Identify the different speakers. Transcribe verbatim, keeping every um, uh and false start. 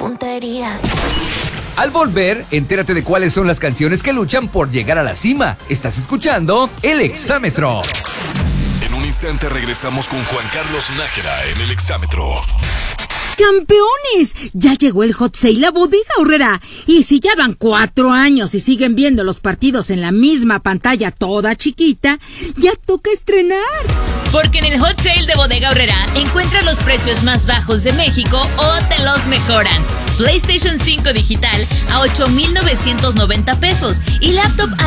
Speaker 1: tontería.
Speaker 2: Al volver, entérate de cuáles son las canciones que luchan por llegar a la cima. Estás escuchando El Exámetro.
Speaker 3: En un instante regresamos con Juan Carlos Nájera en El Exámetro.
Speaker 4: ¡Campeones! Ya llegó el Hot Sale a Bodega Aurrera. Y si ya van cuatro años y siguen viendo los partidos en la misma pantalla toda chiquita, ya toca estrenar.
Speaker 5: Porque en el Hot Sale de Bodega Aurrera encuentras los precios más bajos de México o te los mejoran. PlayStation cinco digital a ocho mil novecientos noventa pesos y laptop a